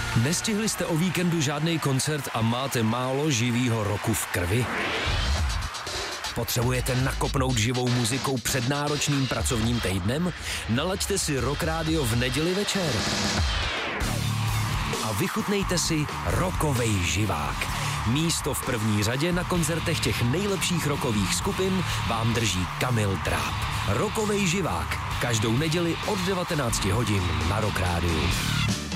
Nestihli jste o víkendu žádný koncert a máte málo živýho roku v krvi? Potřebujete nakopnout živou muzikou před náročným pracovním týdnem? Nalaďte si Rock Radio v neděli večer. A vychutnejte si rockovej živák. Místo v první řadě na koncertech těch nejlepších rockových skupin vám drží Kamil Dráb. Rockovej živák. Každou neděli od 19 hodin na Rock Radio.